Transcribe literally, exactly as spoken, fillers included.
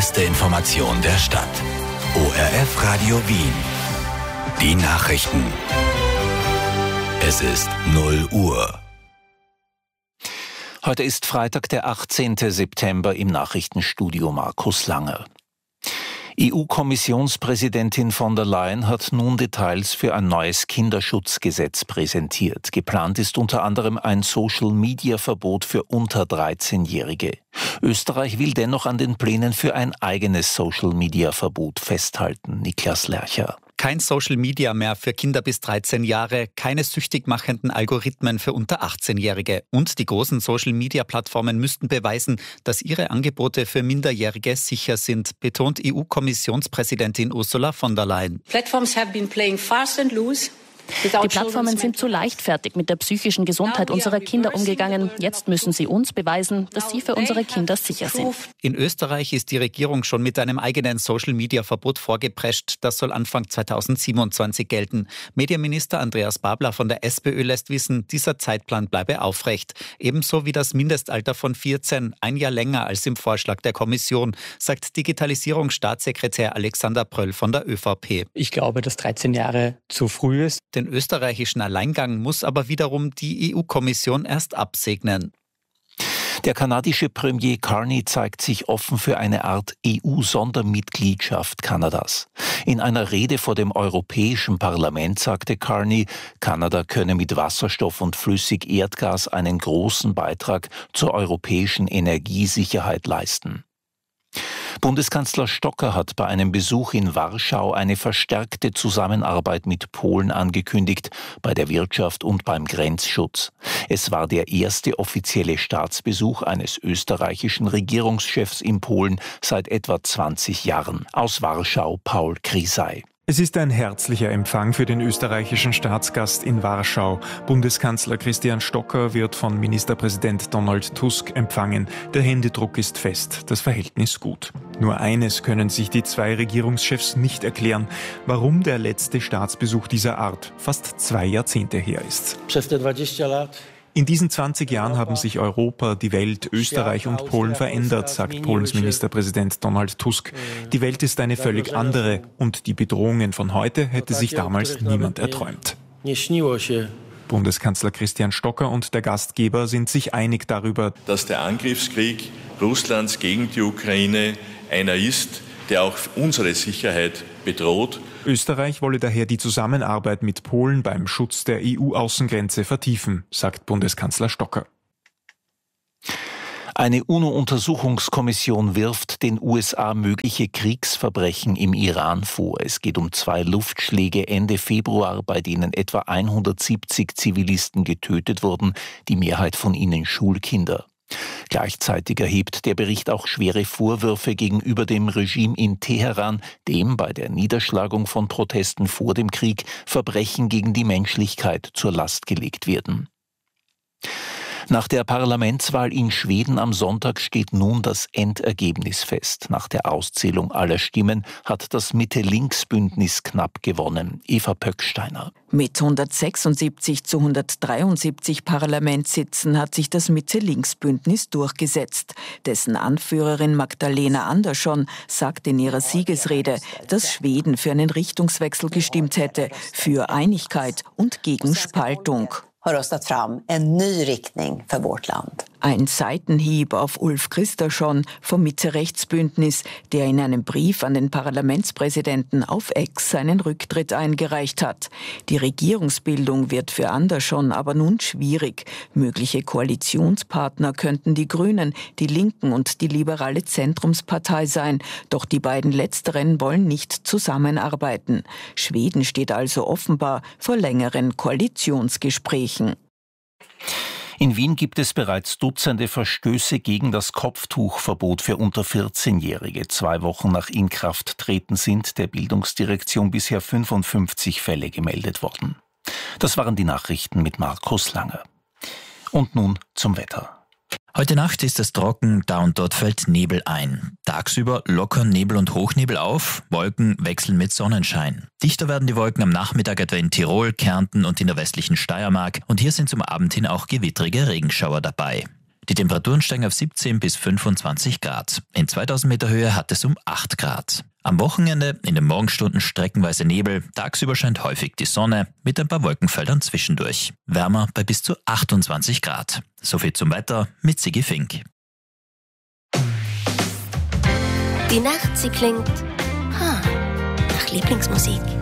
beste Information der Stadt. O R F Radio Wien. Die Nachrichten. Es ist null Uhr. Heute ist Freitag, der achtzehnten September, im Nachrichtenstudio Markus Lange. E U-Kommissionspräsidentin von der Leyen hat nun Details für ein neues Kinderschutzgesetz präsentiert. Geplant ist unter anderem ein Social-Media-Verbot für unter dreizehnjährige. Österreich will dennoch an den Plänen für ein eigenes Social-Media-Verbot festhalten. Niklas Lercher. Kein Social Media mehr für Kinder bis dreizehn Jahre, keine süchtig machenden Algorithmen für unter achtzehnjährige. Und die großen Social Media Plattformen müssten beweisen, dass ihre Angebote für Minderjährige sicher sind, betont E U-Kommissionspräsidentin Ursula von der Leyen. Platforms have been playing fast and loose. Die Plattformen sind zu leichtfertig mit der psychischen Gesundheit unserer Kinder umgegangen. Jetzt müssen sie uns beweisen, dass sie für unsere Kinder sicher sind. In Österreich ist die Regierung schon mit einem eigenen Social-Media-Verbot vorgeprescht. Das soll Anfang zweitausendsiebenundzwanzig gelten. Medienminister Andreas Babler von der SPÖ lässt wissen, dieser Zeitplan bleibe aufrecht. Ebenso wie das Mindestalter von vierzehn, ein Jahr länger als im Vorschlag der Kommission, sagt Digitalisierungsstaatssekretär Alexander Pröll von der ÖVP. Ich glaube, dass dreizehn Jahre zu früh ist. Den österreichischen Alleingang muss aber wiederum die E U-Kommission erst absegnen. Der kanadische Premier Carney zeigt sich offen für eine Art E U-Sondermitgliedschaft Kanadas. In einer Rede vor dem Europäischen Parlament sagte Carney, Kanada könne mit Wasserstoff und Flüssigerdgas einen großen Beitrag zur europäischen Energiesicherheit leisten. Bundeskanzler Stocker hat bei einem Besuch in Warschau eine verstärkte Zusammenarbeit mit Polen angekündigt, bei der Wirtschaft und beim Grenzschutz. Es war der erste offizielle Staatsbesuch eines österreichischen Regierungschefs in Polen seit etwa zwanzig Jahren. Aus Warschau Paul Krisay. Es ist ein herzlicher Empfang für den österreichischen Staatsgast in Warschau. Bundeskanzler Christian Stocker wird von Ministerpräsident Donald Tusk empfangen. Der Händedruck ist fest, das Verhältnis gut. Nur eines können sich die zwei Regierungschefs nicht erklären, warum der letzte Staatsbesuch dieser Art fast zwei Jahrzehnte her ist. In diesen zwanzig Jahren haben sich Europa, die Welt, Österreich und Polen verändert, sagt Polens Ministerpräsident Donald Tusk. Die Welt ist eine völlig andere und die Bedrohungen von heute hätte sich damals niemand erträumt. Bundeskanzler Christian Stocker und der Gastgeber sind sich einig darüber, dass der Angriffskrieg Russlands gegen die Ukraine einer ist, der auch unsere Sicherheit bedroht. Österreich wolle daher die Zusammenarbeit mit Polen beim Schutz der E U-Außengrenze vertiefen, sagt Bundeskanzler Stocker. Eine UNO-Untersuchungskommission wirft den U S A mögliche Kriegsverbrechen im Iran vor. Es geht um zwei Luftschläge Ende Februar, bei denen etwa hundertsiebzig Zivilisten getötet wurden, die Mehrheit von ihnen Schulkinder. Gleichzeitig erhebt der Bericht auch schwere Vorwürfe gegenüber dem Regime in Teheran, dem bei der Niederschlagung von Protesten vor dem Krieg Verbrechen gegen die Menschlichkeit zur Last gelegt werden. Nach der Parlamentswahl in Schweden am Sonntag steht nun das Endergebnis fest. Nach der Auszählung aller Stimmen hat das Mitte-Links-Bündnis knapp gewonnen. Eva Pöcksteiner. Mit hundertsechsundsiebzig zu hundertdreiundsiebzig Parlamentssitzen hat sich das Mitte-Links-Bündnis durchgesetzt. Dessen Anführerin Magdalena Andersson sagt in ihrer Siegesrede, dass Schweden für einen Richtungswechsel gestimmt hätte, für Einigkeit und gegen Spaltung. har röstat fram en ny riktning för vårt land. Ein Seitenhieb auf Ulf Kristersson vom Mitte-Rechts-Bündnis, der in einem Brief an den Parlamentspräsidenten auf X seinen Rücktritt eingereicht hat. Die Regierungsbildung wird für Andersson aber nun schwierig. Mögliche Koalitionspartner könnten die Grünen, die Linken und die liberale Zentrumspartei sein. Doch die beiden Letzteren wollen nicht zusammenarbeiten. Schweden steht also offenbar vor längeren Koalitionsgesprächen. In Wien gibt es bereits Dutzende Verstöße gegen das Kopftuchverbot für unter vierzehnjährige. Zwei Wochen nach Inkrafttreten sind der Bildungsdirektion bisher fünfundfünfzig Fälle gemeldet worden. Das waren die Nachrichten mit Markus Lange. Und nun zum Wetter. Heute Nacht ist es trocken, da und dort fällt Nebel ein. Tagsüber lockern Nebel und Hochnebel auf, Wolken wechseln mit Sonnenschein. Dichter werden die Wolken am Nachmittag etwa in Tirol, Kärnten und in der westlichen Steiermark und hier sind zum Abend hin auch gewittrige Regenschauer dabei. Die Temperaturen steigen auf siebzehn bis fünfundzwanzig Grad. In zweitausend Meter Höhe hat es um acht Grad. Am Wochenende in den Morgenstunden streckenweise Nebel, tagsüber scheint häufig die Sonne mit ein paar Wolkenfeldern zwischendurch. Wärmer bei bis zu achtundzwanzig Grad. Soviel zum Wetter mit Sigi Fink. Die Nacht, sie klingt ha, nach Lieblingsmusik.